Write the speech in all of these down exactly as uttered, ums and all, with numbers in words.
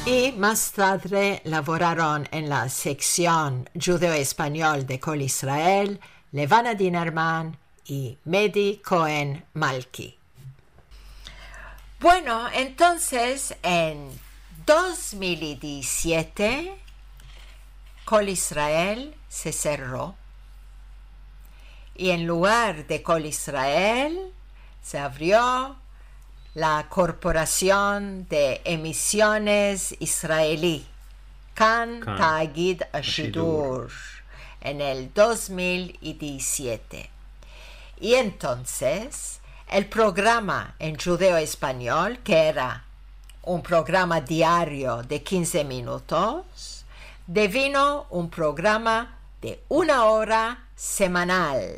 Y más tarde laboraron en la sección judeo-español de Kol Israel, Levana Dinerman y Medi Cohen Malki. Bueno, entonces en dos mil diecisiete Kol Israel se cerró y en lugar de Kol Israel se abrió la Corporación de Emisiones Israelí, Kan Ta'agid Ashidur, en el dos mil diecisiete. Y entonces el programa en judeo español, que era un programa diario de quince minutos, devino un programa de una hora semanal,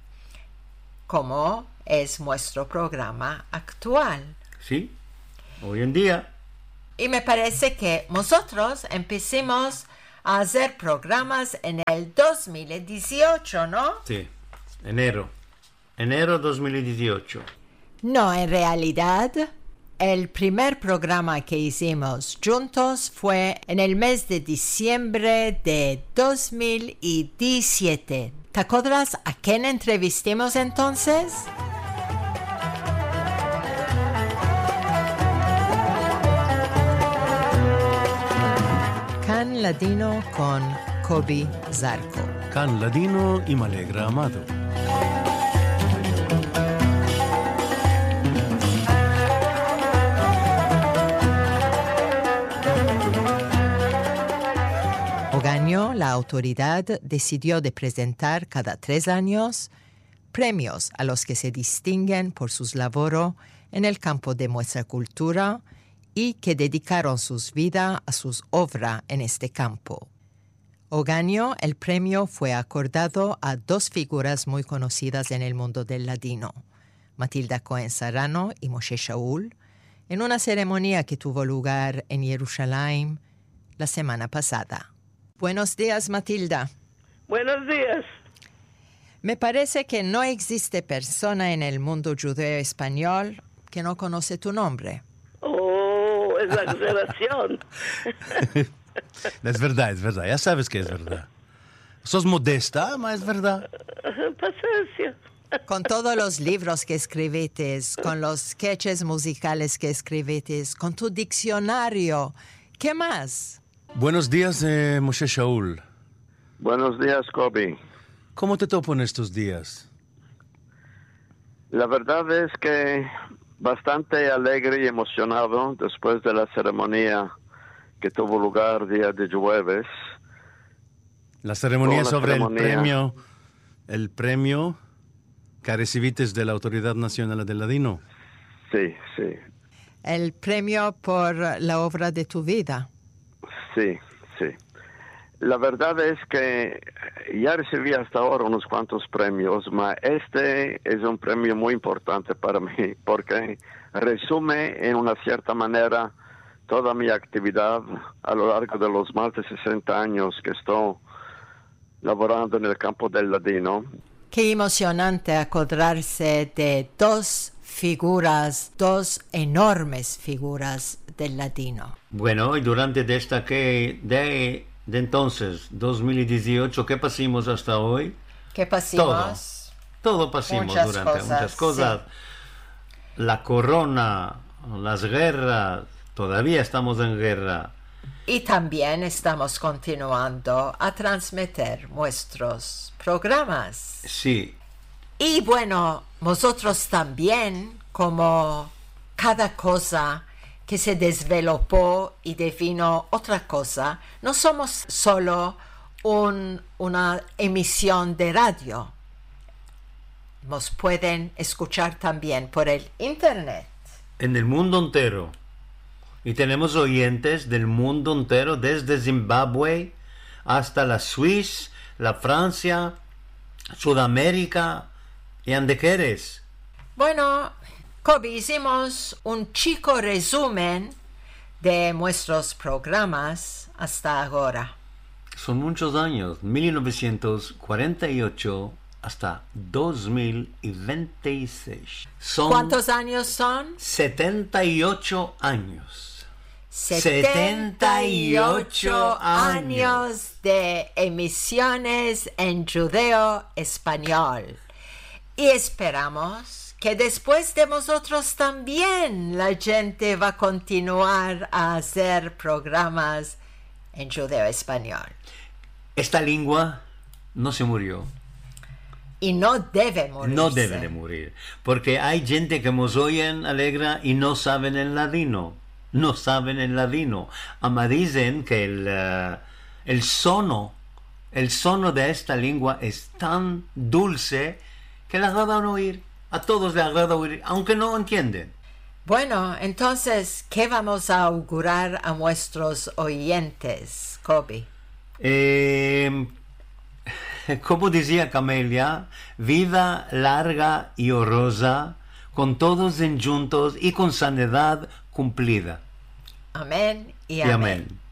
como es nuestro programa actual. Sí, hoy en día. Y me parece que nosotros empecemos a hacer programas en el dos mil dieciocho, ¿no? Sí, enero. Enero dos mil dieciocho. No, en realidad, el primer programa que hicimos juntos fue en el mes de diciembre de dos mil diecisiete. ¿Te acuerdas a quién entrevistamos entonces? Can Ladino con Kobi Zarko. Can Ladino y Malegra Amado. Año, la autoridad decidió de presentar cada tres años premios a los que se distinguen por sus labores en el campo de nuestra cultura y que dedicaron sus vidas a sus obras en este campo. Ogaño, el premio fue acordado a dos figuras muy conocidas en el mundo del ladino, Matilda Cohen Serrano y Moshe Shaul, en una ceremonia que tuvo lugar en Jerusalén la semana pasada. Buenos días, Matilda. Buenos días. Me parece que no existe persona en el mundo judeo español que no conoce tu nombre. Oh, es la exageración. Es verdad, es verdad. Ya sabes que es verdad. Sos modesta, pero es verdad. Paciencia. Con todos los libros que escribiste, con los sketches musicales que escribiste, con tu diccionario, ¿qué más? Buenos días, eh, Moshe Shaul. Buenos días, Kobi. ¿Cómo te topo en estos días? La verdad es que bastante alegre y emocionado después de la ceremonia que tuvo lugar día de jueves. La ceremonia la sobre ceremonia. el premio, el premio que recibiste de la Autoridad Nacional del Ladino. Sí, sí. El premio por la obra de tu vida. Sí, sí. La verdad es que ya recibí hasta ahora unos cuantos premios, pero este es un premio muy importante para mí porque resume en una cierta manera toda mi actividad a lo largo de los más de sesenta años que estoy laborando en el campo del ladino. Qué emocionante acordarse de dos figuras, dos enormes figuras del ladino. Bueno, y durante de esta que de, de entonces, dos mil dieciocho, ¿qué pasamos hasta hoy? ¿Qué pasamos? Todo, todo pasamos Muchas durante cosas, muchas cosas. Sí. La corona, las guerras, todavía estamos en guerra. Y también estamos continuando a transmitir nuestros programas. Sí. Y bueno, nosotros también, como cada cosa que se desvelopó y definió otra cosa, no somos solo un, una emisión de radio. Nos pueden escuchar también por el internet. En el mundo entero. Y tenemos oyentes del mundo entero, desde Zimbabue hasta la Suiza, la Francia, Sudamérica y donde quieres. Bueno, Kobi, hicimos un chico resumen de nuestros programas hasta ahora. Son muchos años, mil novecientos cuarenta y ocho hasta dos mil veintiséis. Son ¿Cuántos años son? setenta y ocho años. setenta y ocho años de emisiones en judeo español. Y esperamos que después de nosotros también la gente va a continuar a hacer programas en judeo español. Esta lengua no se murió. Y no debe morir. No debe de morir. Porque hay gente que nos oyen alegra y no saben el ladino. No saben el ladino. Ama dicen que el, uh, el sono, el sono de esta lengua es tan dulce que les agrada oír. A todos les agrada oír, aunque no entienden. Bueno, entonces, ¿qué vamos a augurar a nuestros oyentes, Kobi? Eh, como decía Camelia, vida larga y honrosa, con todos en juntos y con sanidad cumplida. Amén y Y amén. amén.